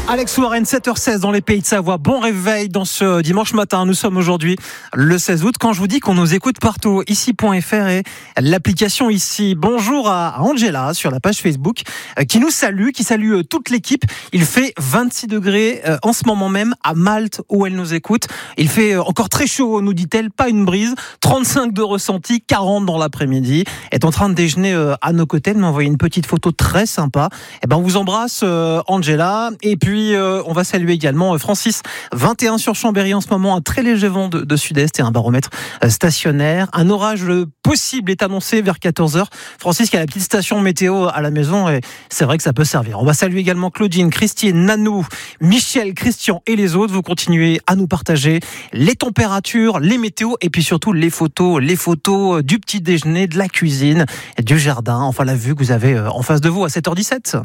Alex Warren, 7h16 dans les Pays de Savoie. Bon réveil dans ce dimanche matin. Nous sommes aujourd'hui le 16 août. Quand je vous dis qu'on nous écoute partout, ici.fr et l'application ici. Bonjour à Angela sur la page Facebook qui nous salue, qui salue toute l'équipe. Il fait 26 degrés en ce moment même à Malte où elle nous écoute. Il fait encore très chaud, nous dit-elle, pas une brise. 35 de ressenti, 40 dans l'après-midi. Elle est en train de déjeuner à nos côtés. Elle m'a envoyé une petite photo très sympa. Eh ben, on vous embrasse Angela. Et puis on va saluer également Francis, 21 sur Chambéry en ce moment, un très léger vent de sud-est et un baromètre stationnaire. Un orage possible est annoncé vers 14h. Francis qui a la petite station météo à la maison et c'est vrai que ça peut servir. On va saluer également Claudine, Christine, Nanou, Michel, Christian et les autres. Vous continuez à nous partager les températures, les météos et puis surtout les photos du petit déjeuner, de la cuisine, du jardin, enfin la vue que vous avez en face de vous à 7h17.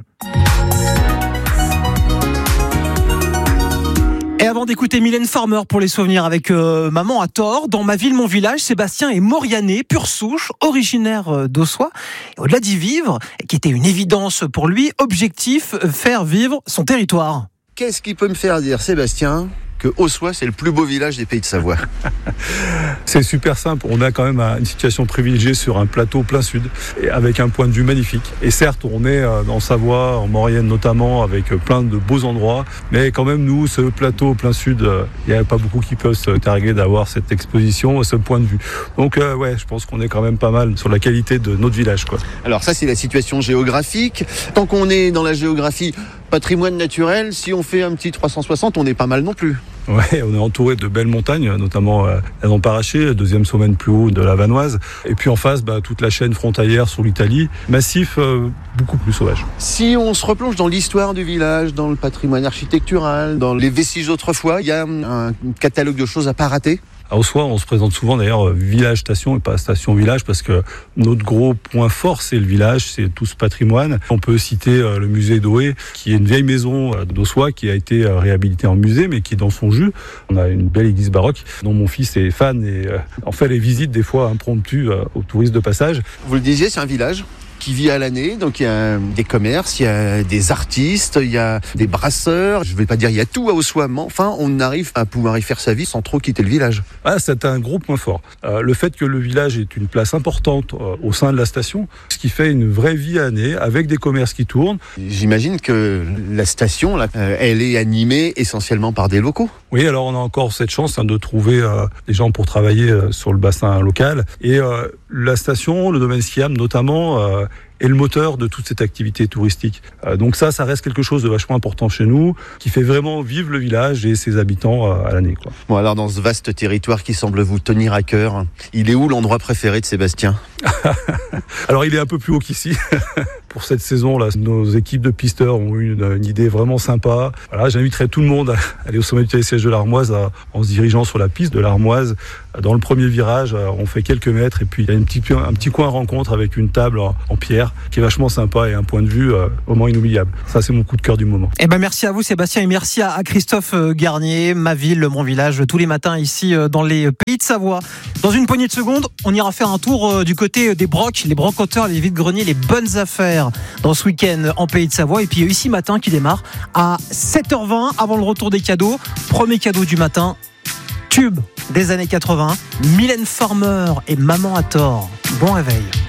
Et avant d'écouter Mylène Farmer pour les souvenirs avec Maman à tort, dans ma ville, mon village, Sébastien est Maurianais, pure souche, originaire d'Ossois. Et au-delà d'y vivre, qui était une évidence pour lui, objectif, faire vivre son territoire. Qu'est-ce qui peut me faire dire, Sébastien, que Ossois, c'est le plus beau village des Pays de Savoie? C'est super simple. On a quand même une situation privilégiée sur un plateau plein sud, et avec un point de vue magnifique. Et certes, on est en Savoie, en Maurienne notamment, avec plein de beaux endroits. Mais quand même, nous, ce plateau plein sud, il n'y a pas beaucoup qui peuvent se targuer d'avoir cette exposition, ce point de vue. Donc, ouais, je pense qu'on est quand même pas mal sur la qualité de notre village, quoi. Alors ça, c'est la situation géographique. Tant qu'on est dans la géographie patrimoine naturel, si on fait un petit 360, on est pas mal non plus. Ouais, on est entouré de belles montagnes, notamment la Damparaché, deuxième sommet le plus haut de la Vanoise. Et puis en face, toute la chaîne frontalière sur l'Italie. Massif, beaucoup plus sauvage. Si on se replonge dans l'histoire du village, dans le patrimoine architectural, dans les vestiges d'autrefois, il y a un catalogue de choses à pas rater. À Ossois, on se présente souvent d'ailleurs village-station et pas station-village parce que notre gros point fort, c'est le village, c'est tout ce patrimoine. On peut citer le musée d'Oé, qui est une vieille maison d'Ossois qui a été réhabilitée en musée, mais qui est dans son jus. On a une belle église baroque dont mon fils est fan et en fait les visites des fois impromptues aux touristes de passage. Vous le disiez, c'est un village qui vit à l'année, donc il y a des commerces, il y a des artistes, il y a des brasseurs, je ne vais pas dire il y a tout à Ossois, mais enfin on arrive à pouvoir y faire sa vie sans trop quitter le village. Ah, c'est un gros point fort. Le fait que le village est une place importante au sein de la station, ce qui fait une vraie vie à l'année avec des commerces qui tournent. J'imagine que la station, là, elle est animée essentiellement par des locaux. Oui, alors on a encore cette chance de trouver des gens pour travailler sur le bassin local. Et la station, le domaine skiable notamment, est le moteur de toute cette activité touristique. Donc ça reste quelque chose de vachement important chez nous, qui fait vraiment vivre le village et ses habitants à l'année, quoi. Bon, alors dans ce vaste territoire qui semble vous tenir à cœur, il est où l'endroit préféré de Sébastien? Alors il est un peu plus haut qu'ici. Pour cette saison-là, nos équipes de pisteurs ont eu une idée vraiment sympa. Voilà, j'inviterai tout le monde à aller au sommet du télésiège de l'Armoise en se dirigeant sur la piste de l'Armoise. Dans le premier virage, on fait quelques mètres et puis il y a un petit coin rencontre avec une table en pierre qui est vachement sympa et un point de vue vraiment inoubliable. Ça, c'est mon coup de cœur du moment. Eh ben, merci à vous Sébastien et merci à Christophe Garnier, ma ville, mon village, tous les matins ici dans les Pays de Savoie. Dans une poignée de secondes, on ira faire un tour du côté des brocs, les brocanteurs, les vides-greniers, les bonnes affaires dans ce week-end en Pays de Savoie. Et puis ici matin qui démarre à 7h20 avant le retour des cadeaux. Premier cadeau du matin, tube des années 80, Mylène Farmer et Maman à tort. Bon réveil.